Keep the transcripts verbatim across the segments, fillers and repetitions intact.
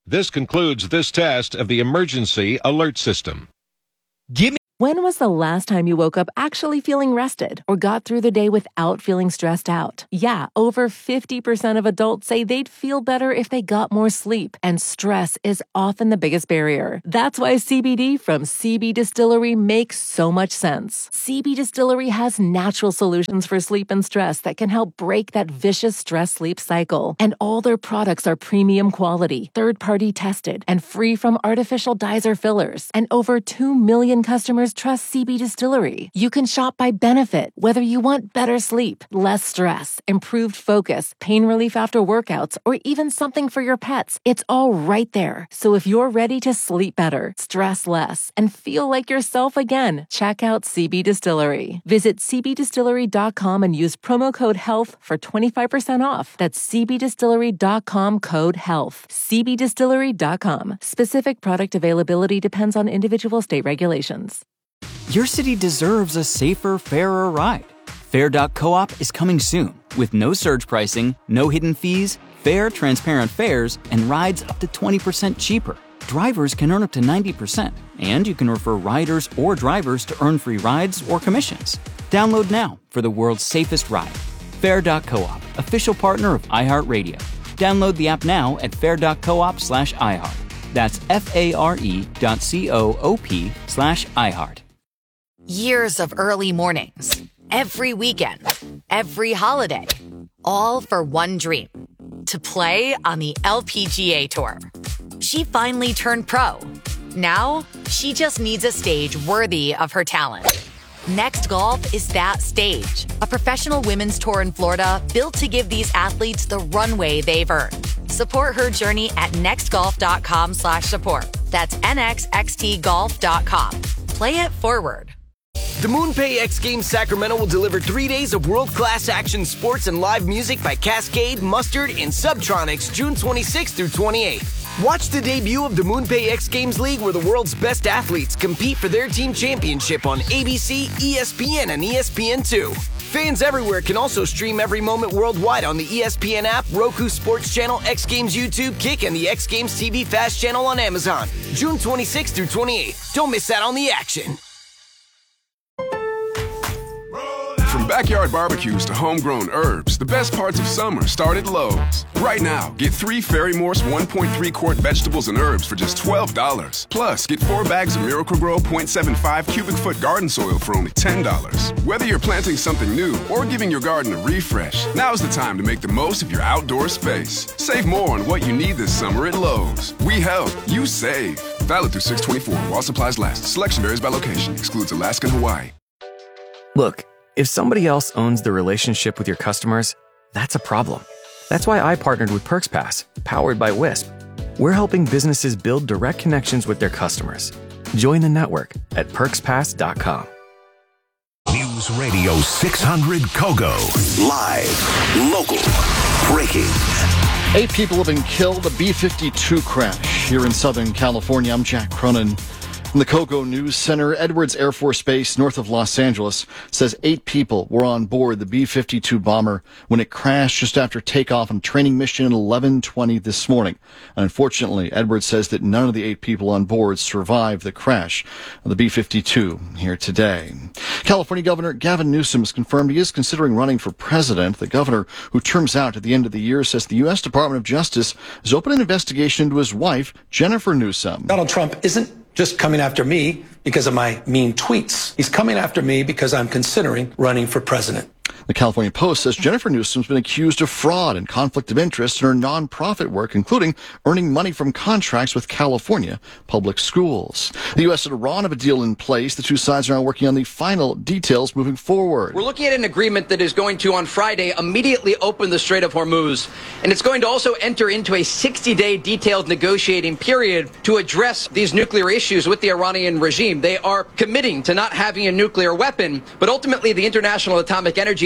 This concludes this test of the emergency alert system. Give me. When was the last time you woke up actually feeling rested or got through the day without feeling stressed out? Yeah, over fifty percent of adults say they'd feel better if they got more sleep, and stress is often the biggest barrier. That's why C B D from C B Distillery makes so much sense. C B Distillery has natural solutions for sleep and stress that can help break that vicious stress-sleep cycle. And all their products are premium quality, third-party tested, and free from artificial dyes or fillers. And over two million customers trust C B Distillery. You can shop by benefit, whether you want better sleep, less stress, improved focus, pain relief after workouts, or even something for your pets. It's all right there. So if you're ready to sleep better, stress less, and feel like yourself again, check out C B Distillery. Visit c b distillery dot com and use promo code HEALTH for twenty-five percent off. That's c b distillery dot com code HEALTH. c b distillery dot com. Specific product availability depends on individual state regulations. Your city deserves a safer, fairer ride. Fair dot coop is coming soon with no surge pricing, no hidden fees, fair, transparent fares, and rides up to twenty percent cheaper. Drivers can earn up to ninety percent, and you can refer riders or drivers to earn free rides or commissions. Download now for the world's safest ride. Fair dot coop, official partner of iHeartRadio. Download the app now at fair dot coop slash iHeart. That's F-A-R-E dot C-O-O-P slash iHeart. Years of early mornings, every weekend, every holiday, all for one dream, to play on the L P G A Tour. She finally turned pro. Now, she just needs a stage worthy of her talent. Next Golf is that stage, a professional women's tour in Florida built to give these athletes the runway they've earned. Support her journey at next golf dot com slash support. That's N X X T golf dot com. Play it forward. The MoonPay X Games Sacramento will deliver three days of world-class action sports and live music by Cascade, Mustard, and Subtronics June twenty-sixth through twenty-eighth. Watch the debut of the MoonPay X Games League, where the world's best athletes compete for their team championship on A B C, E S P N, and E S P N two. Fans everywhere can also stream every moment worldwide on the E S P N app, Roku Sports Channel, X Games YouTube, Kick, and the X Games T V Fast Channel on Amazon. June twenty-sixth through twenty-eighth. Don't miss out on the action. From backyard barbecues to homegrown herbs, the best parts of summer start at Lowe's. Right now, get three Ferry Morse one point three quart vegetables and herbs for just twelve dollars. Plus, get four bags of Miracle-Gro point seven five cubic foot garden soil for only ten dollars. Whether you're planting something new or giving your garden a refresh, now's the time to make the most of your outdoor space. Save more on what you need this summer at Lowe's. We help, you save. Valid through six twenty-four while supplies last. Selection varies by location. Excludes Alaska and Hawaii. Look, if somebody else owns the relationship with your customers, that's a problem. That's why I partnered with PerksPass, powered by Wisp. We're helping businesses build direct connections with their customers. Join the network at perks pass dot com. News Radio six hundred Kogo. Live, local, breaking. Eight people have been killed. A B fifty-two crash here in Southern California. I'm Jack Cronin. From the Kogo News Center, Edwards Air Force Base north of Los Angeles says eight people were on board the B fifty-two bomber when it crashed just after takeoff on a training mission at eleven twenty this morning. And unfortunately, Edwards says that none of the eight people on board survived the crash of the B fifty-two here today. California Governor Gavin Newsom has confirmed he is considering running for president. The governor, who terms out at the end of the year, says the U S Department of Justice has opened an investigation into his wife, Jennifer Newsom. Donald Trump isn't just coming after me because of my mean tweets. He's coming after me because I'm considering running for president. The California Post says Jennifer Newsom's been accused of fraud and conflict of interest in her nonprofit work, including earning money from contracts with California public schools. The U S and Iran have a deal in place. The two sides are now working on the final details moving forward. We're looking at an agreement that is going to, on Friday, immediately open the Strait of Hormuz. And it's going to also enter into a sixty-day detailed negotiating period to address these nuclear issues with the Iranian regime. They are committing to not having a nuclear weapon, but ultimately the International Atomic Energy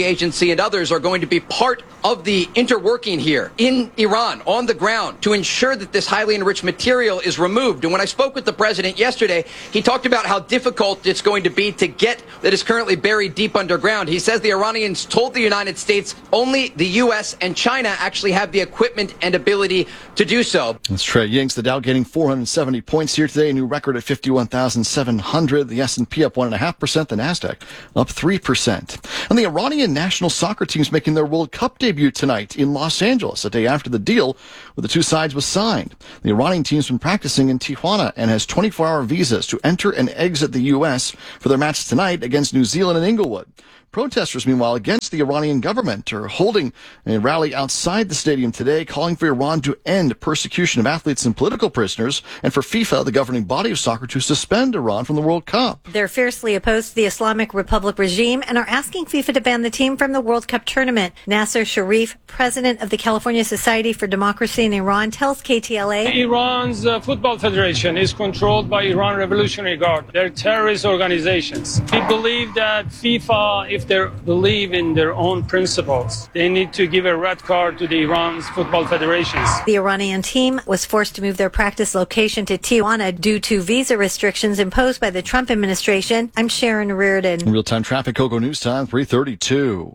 Agency and others are going to be part of the interworking here in Iran on the ground to ensure that this highly enriched material is removed. And when I spoke with the president yesterday, he talked about how difficult it's going to be to get that is currently buried deep underground. He says the Iranians told the United States only the U S and China actually have the equipment and ability to do so. That's Trey Yingst. The Dow gaining four hundred seventy points here today, a new record at fifty-one thousand seven hundred. The S and P up one point five percent, the NASDAQ up three percent. And the Iranian national soccer team's making their World Cup debut tonight in Los Angeles, a day after the deal with the two sides was signed. The Iranian team's been practicing in Tijuana and has twenty-four hour visas to enter and exit the U S for their match tonight against New Zealand in Inglewood. Protesters, meanwhile, against the Iranian government are holding a rally outside the stadium today, calling for Iran to end persecution of athletes and political prisoners, and for FIFA, the governing body of soccer, to suspend Iran from the World Cup. They're fiercely opposed to the Islamic Republic regime and are asking FIFA to ban the team from the World Cup tournament. Nasser Sharif, president of the California Society for Democracy in Iran, tells K T L A, Iran's uh, football federation is controlled by Iran Revolutionary Guard. They're terrorist organizations. We believe that FIFA, if they believe in their own principles, they need to give a red card to the Iran's football federations. The Iranian team was forced to move their practice location to Tijuana due to visa restrictions imposed by the Trump administration. I'm Sharon Reardon. Real-time traffic, Coco News Time, three thirty-two.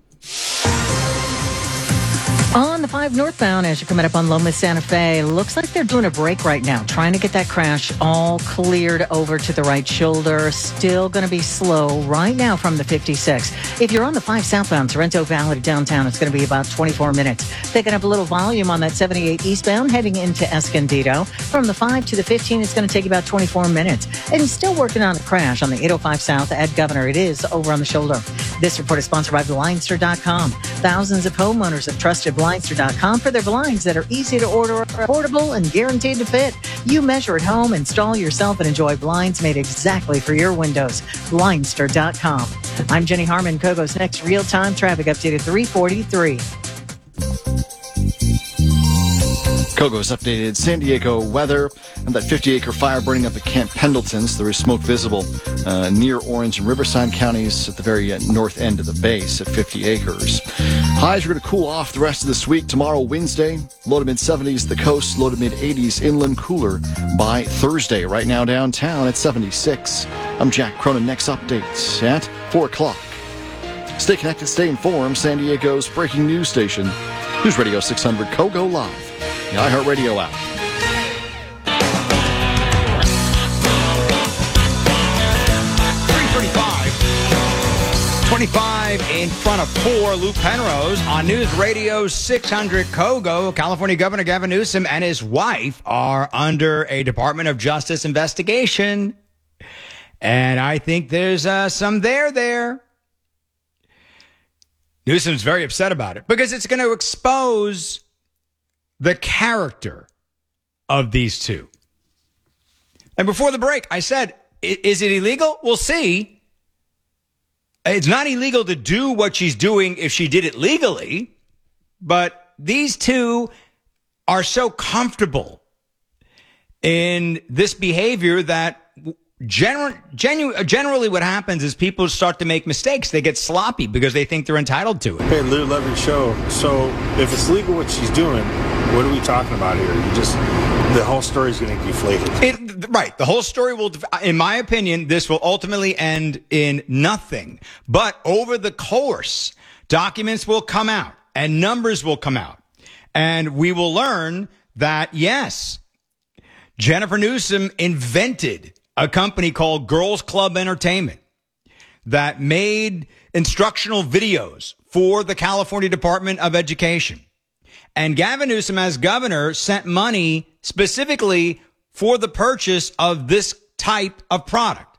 On the five northbound, as you're coming up on Loma Santa Fe, looks like they're doing a break right now, trying to get that crash all cleared over to the right shoulder. Still going to be slow right now from the fifty-six. If you're on the five southbound, Sorrento Valley to downtown, it's going to be about twenty-four minutes. Picking up a little volume on that seventy-eight eastbound, heading into Escondido. From the five to the fifteen, it's going to take about twenty-four minutes. And still working on a crash on the eight oh five South at Governor. It is over on the shoulder. This report is sponsored by Blindster dot com. Thousands of homeowners have trusted Blindster dot com for their blinds that are easy to order, affordable, and guaranteed to fit. You measure at home, install yourself, and enjoy blinds made exactly for your windows. Blindster dot com. I'm Jenny Harmon. Kogo's next real-time traffic update at three forty-three. Kogo's updated San Diego weather and that fifty acre fire burning up at Camp Pendleton. So there is smoke visible uh, near Orange and Riverside counties at the very uh, north end of the base at fifty acres. Highs are going to cool off the rest of this week. Tomorrow, Wednesday, low to mid seventies at the coast, low to mid eighties inland, cooler by Thursday. Right now downtown at seventy-six. I'm Jack Cronin. Next update at four o'clock. Stay connected, stay informed. San Diego's breaking news station, News Radio six hundred Kogo Live. The iHeartRadio app. three thirty-five. twenty-five in front of four. Lou Penrose on News Radio six hundred Kogo. California Governor Gavin Newsom and his wife are under a Department of Justice investigation. And I think there's uh, some there there. Newsom's very upset about it because it's going to expose the character of these two. And before the break, I said, is it illegal? We'll see. It's not illegal to do what she's doing if she did it legally, but these two are so comfortable in this behavior that Gen- genu- generally what happens is people start to make mistakes. They get sloppy because they think they're entitled to it. Hey, Lou, love your show. So if it's legal what she's doing, what are we talking about here? You just, the whole story is going to deflate it. it. Right. The whole story will, in my opinion, this will ultimately end in nothing. But over the course, documents will come out and numbers will come out. And we will learn that, yes, Jennifer Newsom invented a company called Girls Club Entertainment that made instructional videos for the California Department of Education. And Gavin Newsom, as governor, sent money specifically for the purchase of this type of product.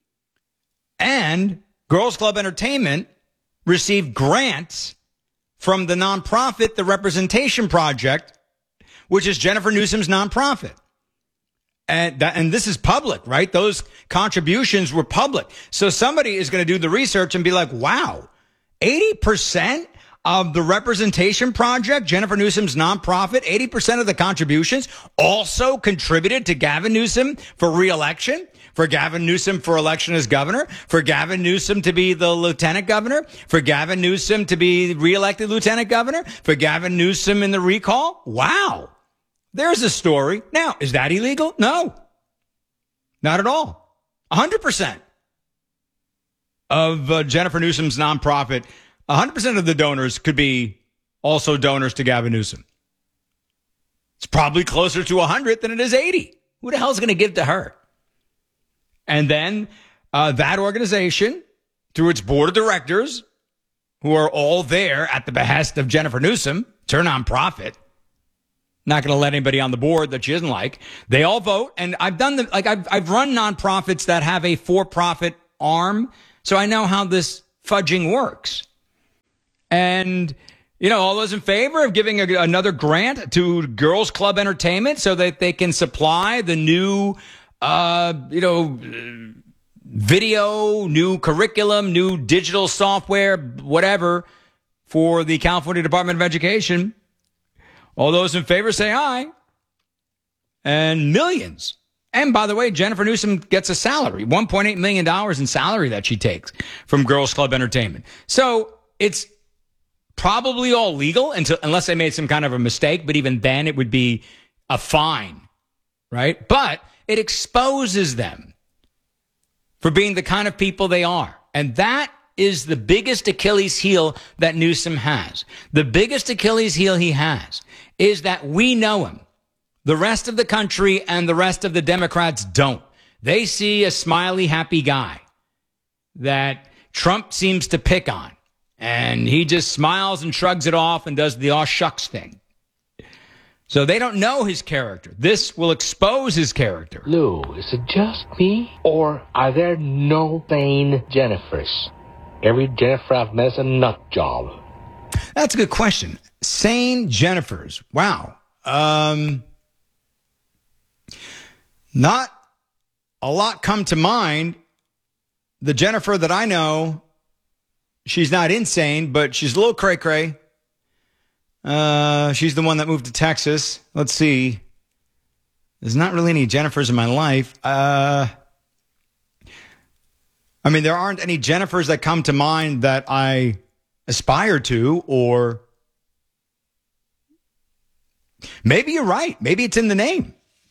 And Girls Club Entertainment received grants from the nonprofit, the Representation Project, which is Jennifer Newsom's nonprofit. And that, and this is public, right? Those contributions were public. So somebody is going to do the research and be like, wow, eighty percent of the Representation Project, Jennifer Newsom's nonprofit, eighty percent of the contributions also contributed to Gavin Newsom for re-election, for Gavin Newsom for election as governor, for Gavin Newsom to be the lieutenant governor, for Gavin Newsom to be re-elected lieutenant governor, for Gavin Newsom in the recall. Wow. There's a story. Now, is that illegal? No, not at all. one hundred percent of uh, Jennifer Newsom's nonprofit, one hundred percent of the donors could be also donors to Gavin Newsom. It's probably closer to one hundred than it is eighty. Who the hell is going to give to her? And then uh, that organization, through its board of directors, who are all there at the behest of Jennifer Newsom, it's her nonprofit, not going to let anybody on the board that she doesn't like. They all vote. And I've done the, like, I've, I've run nonprofits that have a for-profit arm. So I know how this fudging works. And, you know, all those in favor of giving a, another grant to Girls Club Entertainment so that they can supply the new, uh, you know, video, new curriculum, new digital software, whatever, for the California Department of Education. All those in favor say aye. And millions. And by the way, Jennifer Newsom gets a salary, one point eight million dollars in salary that she takes from Girls Club Entertainment. So it's probably all legal until, unless they made some kind of a mistake. But even then, it would be a fine, right? But it exposes them for being the kind of people they are. And that is the biggest Achilles heel that Newsom has. The biggest Achilles heel he has is that we know him. The rest of the country and the rest of the Democrats don't. They see a smiley, happy guy that Trump seems to pick on. And he just smiles and shrugs it off and does the aw shucks thing. So they don't know his character. This will expose his character. Lou, is it just me? Or are there no sane Jennifers? Every Jennifer I've met is a nut job. That's a good question. Sane Jennifers. Wow. Um, not a lot come to mind. The Jennifer that I know, she's not insane, but she's a little cray-cray. Uh, she's the one that moved to Texas. Let's see. There's not really any Jennifers in my life. Uh, I mean, there aren't any Jennifers that come to mind that I aspire to, or maybe you're right. Maybe it's in the name.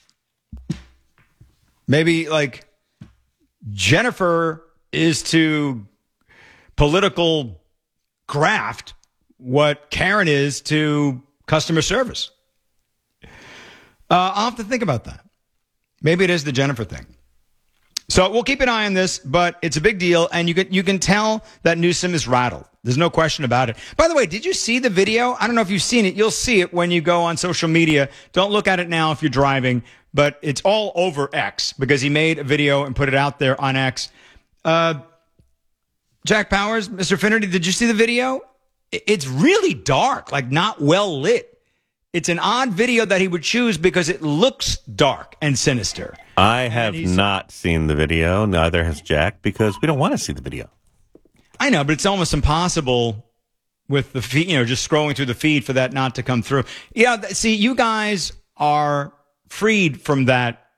Maybe like Jennifer is to political graft what Karen is to customer service. Uh, I'll have to think about that. Maybe it is the Jennifer thing. So we'll keep an eye on this, but it's a big deal, and you can you can tell that Newsom is rattled. There's no question about it. By the way, did you see the video? I don't know if you've seen it. You'll see it when you go on social media. Don't look at it now if you're driving, but it's all over X because he made a video and put it out there on X. Uh, Jack Powers, Mister Finnerty, did you see the video? It's really dark, like not well lit. It's an odd video that he would choose because it looks dark and sinister. I have not seen the video. Neither has Jack, because we don't want to see the video. I know, but it's almost impossible with the feed, you know, just scrolling through the feed for that not to come through. Yeah, see, you guys are freed from that,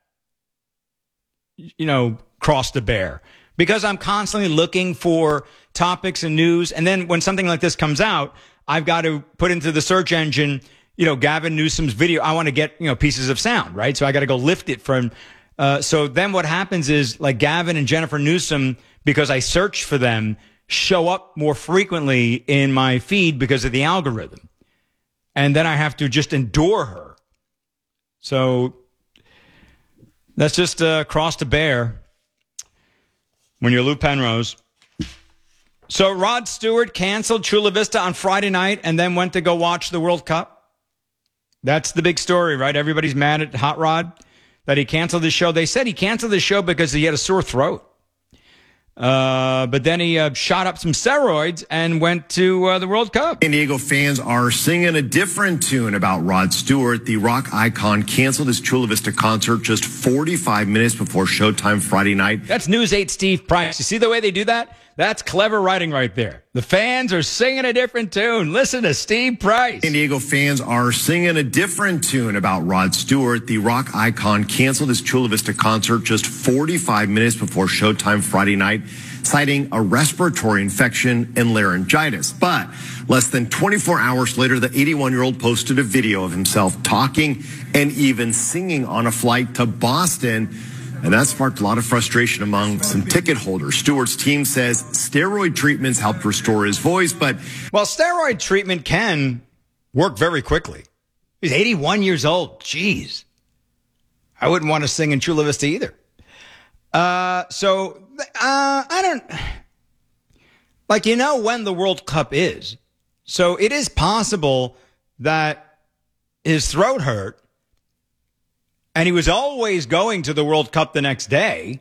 you know, cross to bear. Because I'm constantly looking for topics and news. And then when something like this comes out, I've got to put into the search engine, you know, Gavin Newsom's video. I want to get, you know, pieces of sound, right? So I got to go lift it from. Uh, so then what happens is like Gavin and Jennifer Newsom, because I search for them, show up more frequently in my feed because of the algorithm. And then I have to just endure her. So that's just a cross to bear when you're Lou Penrose. So Rod Stewart canceled Chula Vista on Friday night and then went to go watch the World Cup. That's the big story, right? Everybody's mad at Hot Rod that he canceled his show. They said he canceled his show because he had a sore throat. Uh, but then he uh, shot up some steroids and went to uh, the World Cup. San Diego fans are singing a different tune about Rod Stewart. The rock icon canceled his Chula Vista concert just forty-five minutes before showtime Friday night. That's News eight Steve Price. You see the way they do that? That's clever writing right there. The fans are singing a different tune. Listen to Steve Price. San Diego fans are singing a different tune about Rod Stewart. The rock icon canceled his Chula Vista concert just forty-five minutes before showtime Friday night, citing a respiratory infection and laryngitis. But less than twenty-four hours later, the eighty-one-year-old posted a video of himself talking and even singing on a flight to Boston. And that sparked a lot of frustration among some ticket holders. Stewart's team says steroid treatments helped restore his voice, but... Well, steroid treatment can work very quickly. He's eighty-one years old. Jeez. I wouldn't want to sing in Chula Vista either. Uh, so, uh, I don't... Like, you know when the World Cup is. So it is possible that his throat hurt, and he was always going to the World Cup the next day.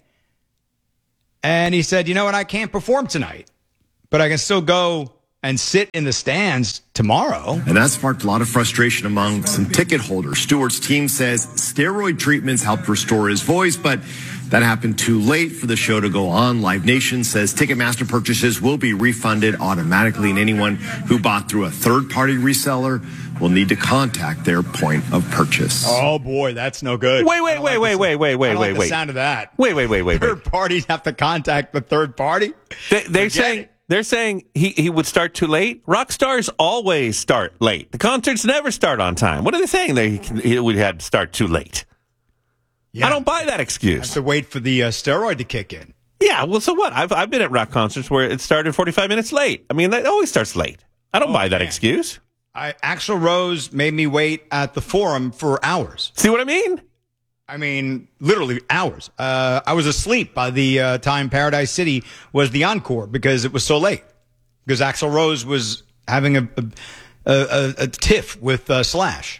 And he said, you know what, I can't perform tonight, but I can still go and sit in the stands tomorrow. And that sparked a lot of frustration among some ticket holders. Stewart's team says steroid treatments helped restore his voice, but that happened too late for the show to go on. Live Nation says Ticketmaster purchases will be refunded automatically, and anyone who bought through a third-party reseller will need to contact their point of purchase. Oh, boy, that's no good. Wait, wait, wait, wait, wait, wait, wait, I don't wait, like wait. the sound of that. Wait, wait, wait, wait, Third wait. parties have to contact the third party? They, they're Forget saying it. they're saying he, he would start too late. Rock stars always start late. The concerts never start on time. What are they saying? They he would have to start too late. Yeah. I don't buy that excuse. Have to wait for the uh, steroid to kick in. Yeah, well, so what? I've I've been at rock concerts where it started forty-five minutes late. I mean, that always starts late. I don't Oh, buy that man. excuse. I, Axl Rose made me wait at the Forum for hours. See what I mean? I mean, literally hours. Uh, I was asleep by the uh, time Paradise City was the encore because it was so late. Because Axl Rose was having a a, a, a tiff with uh, Slash.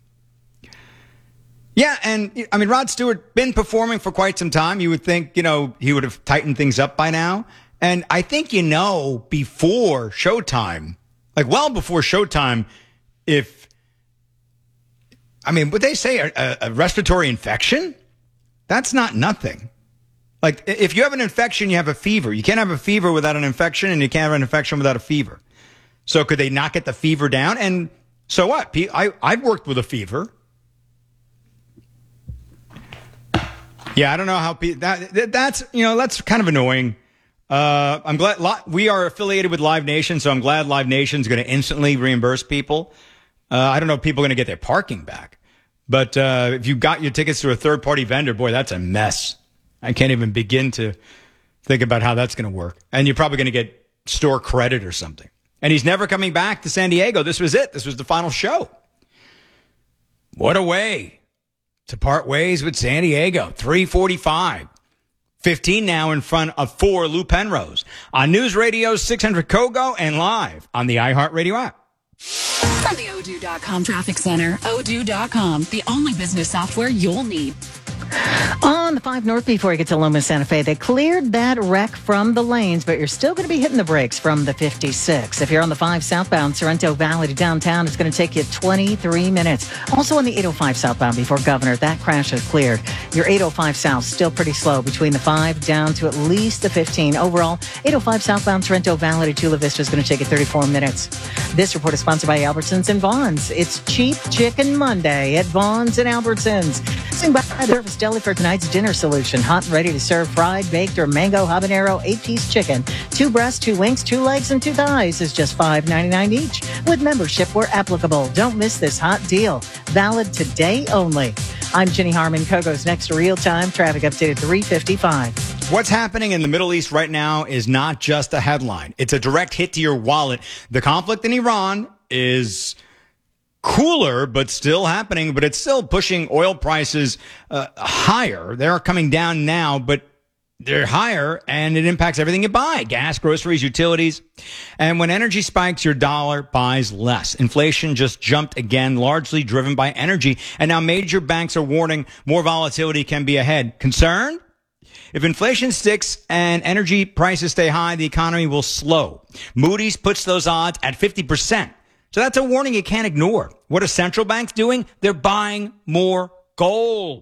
Yeah, and I mean, Rod Stewart been performing for quite some time. You would think, you know, he would have tightened things up by now. And I think, you know, before Showtime, like well before Showtime, if, I mean, would they say a, a respiratory infection? That's not nothing. Like if you have an infection, you have a fever. You can't have a fever without an infection, and you can't have an infection without a fever. So could they not get the fever down? And so what? I, I've worked with a fever. Yeah, I don't know how people, that, that that's, you know, that's kind of annoying. Uh, I'm glad li- we are affiliated with Live Nation, so I'm glad Live Nation's going to instantly reimburse people. Uh, I don't know if people are going to get their parking back, but uh, if you got your tickets through a third party vendor, boy, that's a mess. I can't even begin to think about how that's going to work. And you're probably going to get store credit or something. And he's never coming back to San Diego. This was it. This was the final show. What a way to part ways with San Diego. three forty-five. fifteen now in front of four Lou Penrose. On News Radio six hundred Kogo and live on the iHeartRadio app. From the Odoo dot com Traffic Center, Odoo dot com, the only business software you'll need. On the five North before you get to Loma Santa Fe, they cleared that wreck from the lanes, but you're still going to be hitting the brakes from the fifty-six. If you're on the five southbound Sorrento Valley to downtown, it's going to take you twenty-three minutes. Also on the eight oh five southbound before Governor, that crash is cleared. Your eight oh five south still pretty slow between the five down to at least the fifteen. Overall, eight oh five southbound Sorrento Valley to Chula Vista is going to take you thirty-four minutes. This report is sponsored by Albertsons and Vaughn's. It's Cheap Chicken Monday at Vaughn's and Albertsons. Swing by the Service Deli for tonight's dinner solution. Hot and ready to serve fried, baked, or mango habanero eight-piece chicken. Two breasts, two wings, two legs, and two thighs is just five ninety-nine each. With membership where applicable. Don't miss this hot deal. Valid today only. I'm Jenny Harmon. Kogo's next real-time traffic update at three fifty-five. What's happening in the Middle East right now is not just a headline. It's a direct hit to your wallet. The conflict in Iran is cooler, but still happening, but it's still pushing oil prices uh, higher. They're coming down now, but they're higher, and it impacts everything you buy: gas, groceries, utilities. And when energy spikes, your dollar buys less. Inflation just jumped again, largely driven by energy. And now major banks are warning more volatility can be ahead. Concerned? If inflation sticks and energy prices stay high, the economy will slow. Moody's puts those odds at fifty percent. So that's a warning you can't ignore. What are central banks doing? They're buying more gold.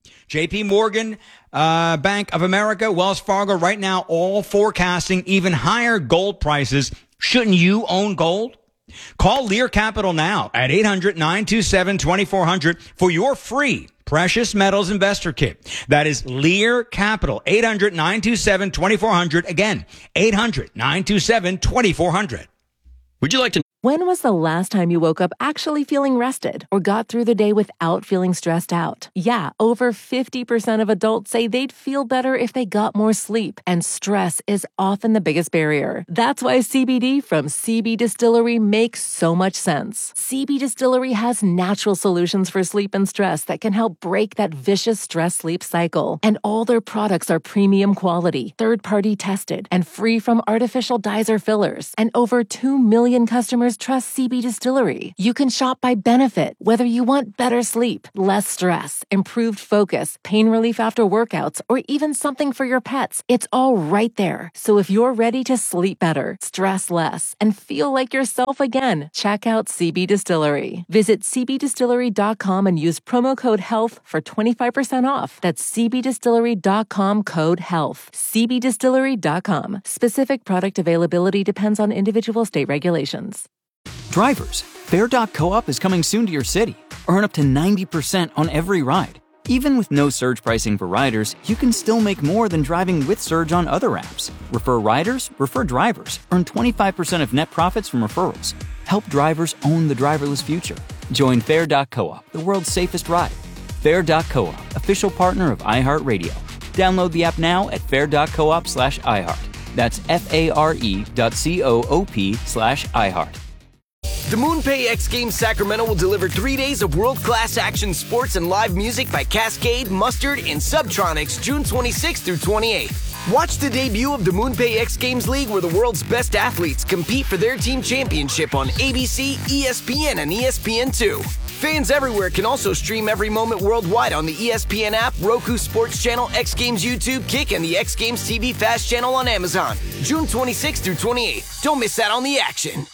J P Morgan, uh, Bank of America, Wells Fargo, right now all forecasting even higher gold prices. Shouldn't you own gold? Call Lear Capital now at eight hundred, nine two seven, two four zero zero for your free Precious Metals Investor Kit. That is Lear Capital, eight hundred, nine two seven, two four zero zero. Again, eight hundred, nine two seven, two four zero zero. Would you like to? When was the last time you woke up actually feeling rested or got through the day without feeling stressed out? Yeah, over fifty percent of adults say they'd feel better if they got more sleep, and stress is often the biggest barrier. That's why C B D from C B Distillery makes so much sense. C B Distillery has natural solutions for sleep and stress that can help break that vicious stress-sleep cycle. And all their products are premium quality, third-party tested, and free from artificial dyes or fillers. And over two million customers trust C B Distillery. You can shop by benefit, whether you want better sleep, less stress, improved focus, pain relief after workouts, or even something for your pets. It's all right there. So if you're ready to sleep better, stress less, and feel like yourself again, check out C B Distillery. Visit c b distillery dot com and use promo code HEALTH for twenty-five percent off. That's c b distillery dot com code HEALTH. c b distillery dot com. Specific product availability depends on individual state regulations. Drivers, Fare dot coop is coming soon to your city. Earn up to ninety percent on every ride. Even with no surge pricing for riders, you can still make more than driving with Surge on other apps. Refer riders, refer drivers. Earn twenty-five percent of net profits from referrals. Help drivers own the driverless future. Join Fare dot coop, the world's safest ride. Fare dot coop, official partner of iHeartRadio. Download the app now at fare dot coop slash iHeart. That's F-A-R-E dot C-O-O-P slash iHeart. The MoonPay X Games Sacramento will deliver three days of world-class action sports and live music by Cascade, Mustard, and Subtronics June twenty-sixth through twenty-eighth. Watch the debut of the MoonPay X Games League, where the world's best athletes compete for their team championship on A B C, E S P N, and E S P N two. Fans everywhere can also stream every moment worldwide on the E S P N app, Roku Sports Channel, X Games YouTube, Kick, and the X Games T V Fast Channel on Amazon. June twenty-sixth through twenty-eighth. Don't miss out on the action.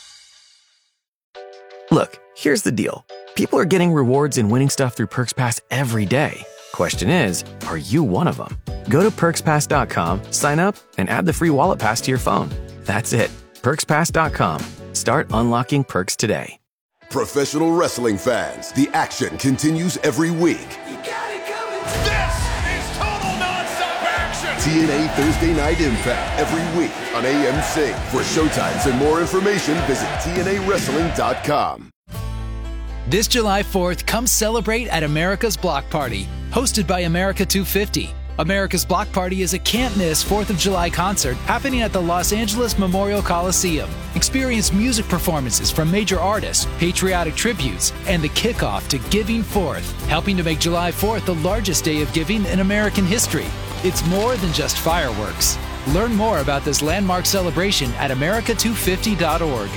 Look, here's the deal. People are getting rewards and winning stuff through Perks Pass every day. Question is, are you one of them? Go to perks pass dot com, sign up, and add the free wallet pass to your phone. That's it. perks pass dot com. Start unlocking perks today. Professional wrestling fans, the action continues every week. This is total nonstop action. T N A Thursday Night Impact every week on A M C. For showtimes and more information, visit T N A wrestling dot com. This July fourth, come celebrate at America's Block Party, hosted by America two fifty. America's Block Party is a can't-miss fourth of July concert happening at the Los Angeles Memorial Coliseum. Experience music performances from major artists, patriotic tributes, and the kickoff to Giving Fourth, helping to make July fourth the largest day of giving in American history. It's more than just fireworks. Learn more about this landmark celebration at america two fifty dot org.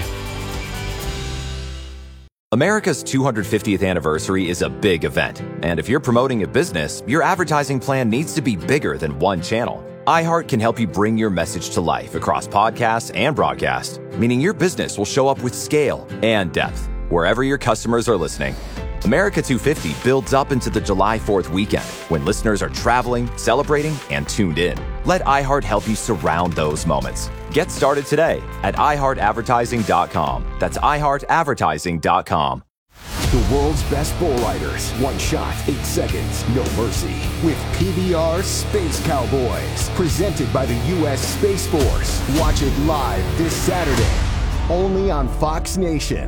America's two hundred fiftieth anniversary is a big event, and if you're promoting a business, your advertising plan needs to be bigger than one channel. iHeart can help you bring your message to life across podcasts and broadcast, meaning your business will show up with scale and depth wherever your customers are listening. America two fifty builds up into the July fourth weekend when listeners are traveling, celebrating, and tuned in. Let iHeart help you surround those moments. Get started today at i heart advertising dot com. That's i heart advertising dot com. The world's best bull riders. One shot, eight seconds, no mercy. With P B R Space Cowboys. Presented by the U S Space Force. Watch it live this Saturday. Only on Fox Nation.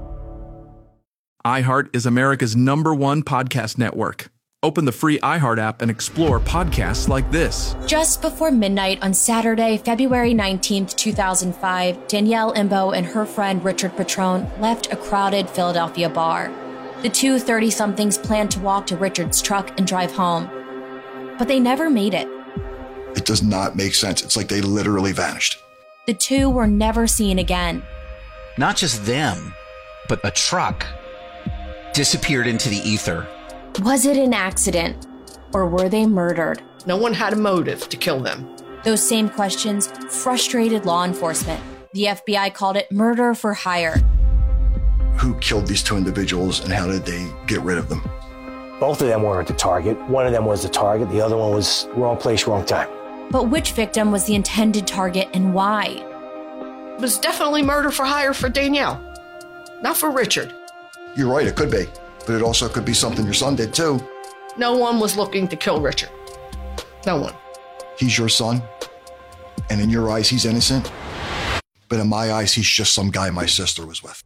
iHeart is America's number one podcast network. Open the free iHeart app and explore podcasts like this. Just before midnight on Saturday, February nineteenth, two thousand five, Danielle Imbo and her friend Richard Patrone left a crowded Philadelphia bar. The two thirty-somethings planned to walk to Richard's truck and drive home, but they never made it. It does not make sense. It's like they literally vanished. The two were never seen again. Not just them, but a truck disappeared into the ether. Was it an accident, or were they murdered? No one had a motive to kill them. Those same questions frustrated law enforcement. The F B I called it murder for hire. Who killed these two individuals and how did they get rid of them? Both of them weren't the target. One of them was the target. The other one was wrong place, wrong time. But which victim was the intended target and why? It was definitely murder for hire for Danielle, not for Richard. You're right, it could be. But it also could be something your son did too. No one was looking to kill Richard. No one. He's your son, and in your eyes, he's innocent. But in my eyes, he's just some guy my sister was with.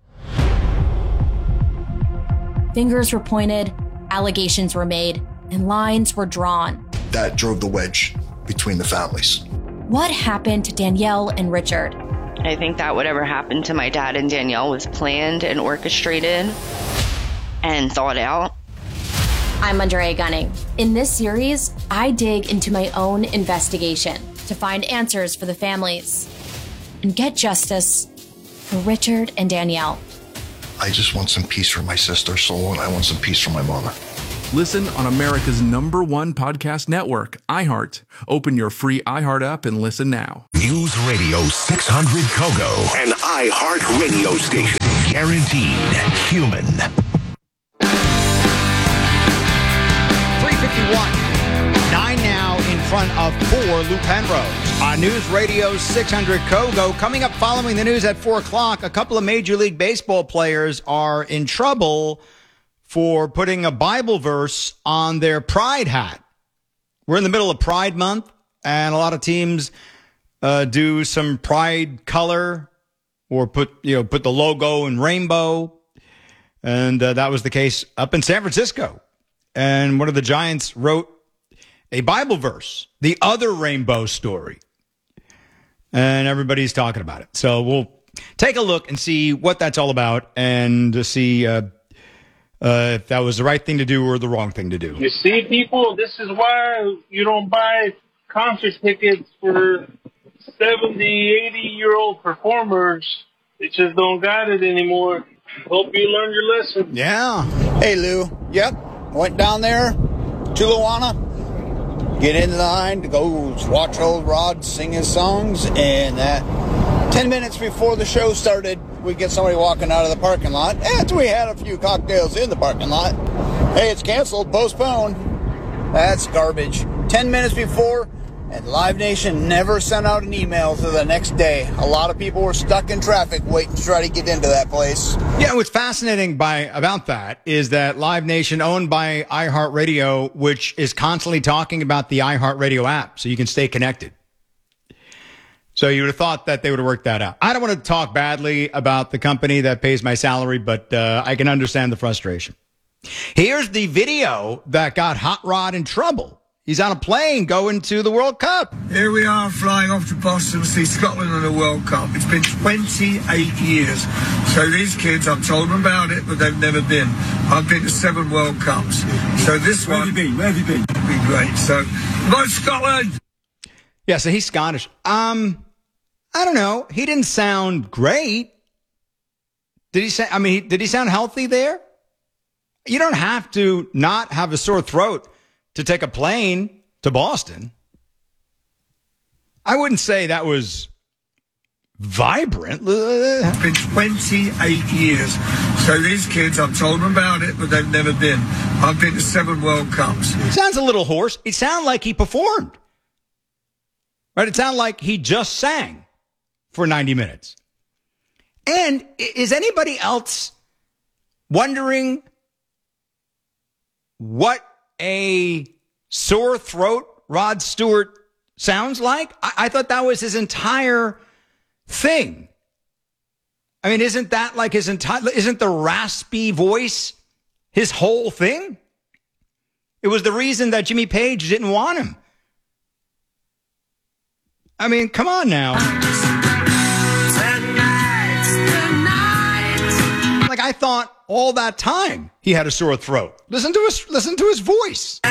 Fingers were pointed, allegations were made, and lines were drawn. That drove the wedge between the families. What happened to Danielle and Richard? I think that whatever happened to my dad and Danielle was planned and orchestrated and thought out. I'm Andrea Gunning. In this series, I dig into my own investigation to find answers for the families and get justice for Richard and Danielle. I just want some peace for my sister, Soul, and I want some peace for my mother. Listen on America's number one podcast network, iHeart. Open your free iHeart app and listen now. News Radio six hundred Kogo, an iHeart radio station. Guaranteed human. three fifty-one. Nine now in front of four, Lou Penrose. On News Radio six hundred Kogo. Coming up following the news at four o'clock, a couple of Major League Baseball players are in trouble for putting a Bible verse on their Pride hat. We're in the middle of Pride Month, and a lot of teams uh, do some Pride color or put, you know, put the logo in rainbow. And uh, that was the case up in San Francisco. And one of the Giants wrote a Bible verse, the other rainbow story. And everybody's talking about it. So we'll take a look and see what that's all about and to see uh, uh, if that was the right thing to do or the wrong thing to do. You see, people, this is why you don't buy concert tickets for seventy, eighty-year-old performers. They just don't got it anymore. Hope you learned your lesson. Yeah. Hey, Lou. Yep. Went down there, Chulawana, get in line to go watch old Rod sing his songs, and that ten minutes before the show started, we get somebody walking out of the parking lot, and we had a few cocktails in the parking lot. Hey, it's canceled, postponed. That's garbage. Ten minutes before, and Live Nation never sent out an email to the next day. A lot of people were stuck in traffic waiting to try to get into that place. Yeah, what's fascinating by about that is that Live Nation, owned by iHeartRadio, which is constantly talking about the iHeartRadio app so you can stay connected. So you would have thought that they would have worked that out. I don't want to talk badly about the company that pays my salary, but uh, I can understand the frustration. Here's the video that got Hot Rod in trouble. He's on a plane going to the World Cup. Here we are flying off to Boston to see Scotland in the World Cup. It's been twenty-eight years. So these kids, I've told them about it, but they've never been. I've been to seven World Cups. So this Where one... have you been? Where have you been? It'll be great. So, go Scotland! Yeah, so he's Scottish. Um, I don't know. He didn't sound great. Did he say, I mean, did he sound healthy there? You don't have to not have a sore throat to take a plane to Boston. I wouldn't say that was vibrant. It's been twenty-eight years. So these kids, I've told them about it, but they've never been. I've been to seven World Cups. Sounds a little hoarse. It sounded like he performed. Right? It sounded like he just sang for ninety minutes. And is anybody else wondering what a sore throat Rod Stewart sounds like? I, I thought that was his entire thing. I mean, isn't that like his entire, isn't the raspy voice his whole thing? It was the reason that Jimmy Page didn't want him. I mean, come on now. Like I thought all that time he had a sore throat. Listen to his, listen to his voice.